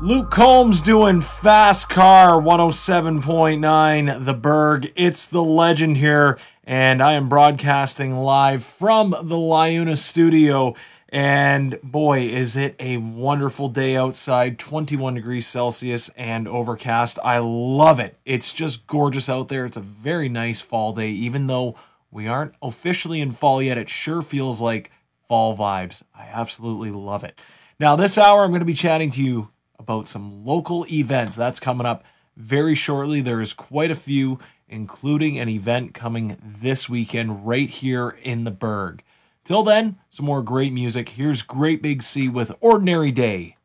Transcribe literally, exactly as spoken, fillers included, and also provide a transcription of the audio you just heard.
Luke Combs doing Fast Car one oh seven point nine The Berg. It's the legend here, and I am broadcasting live from the Liuna studio. And boy, is it a wonderful day outside, twenty-one degrees Celsius and overcast. I love it. It's just gorgeous out there. It's a very nice fall day. Even though we aren't officially in fall yet, it sure feels like fall vibes. I absolutely love it. Now, this hour, I'm going to be chatting to you about some local events. That's coming up very shortly. There is quite a few, including an event coming this weekend right here in the Berg. Till then, some more great music. Here's Great Big Sea with Ordinary Day.